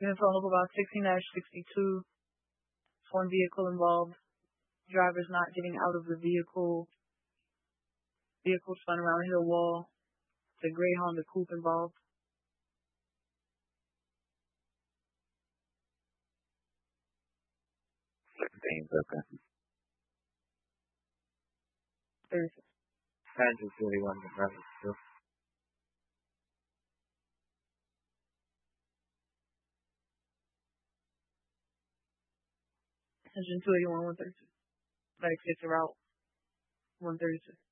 Unit phone up about 16-62. One vehicle involved. Drivers not getting out of the vehicle. Vehicle spun around a hill wall. The gray Honda coupe involved. 16's okay. 36. 10-41 to driver still. Engine 281, 132. Medic 6 route 132.